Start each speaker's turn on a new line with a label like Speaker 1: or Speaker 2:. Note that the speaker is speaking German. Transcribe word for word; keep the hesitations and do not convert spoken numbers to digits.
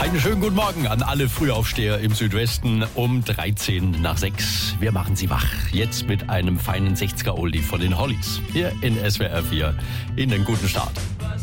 Speaker 1: Einen schönen guten Morgen an alle Frühaufsteher im Südwesten um dreizehn nach sechs. Wir machen Sie wach. Jetzt mit einem feinen sechziger Oldie von den Hollies. Hier in S W R vier. Ihnen einen guten Start.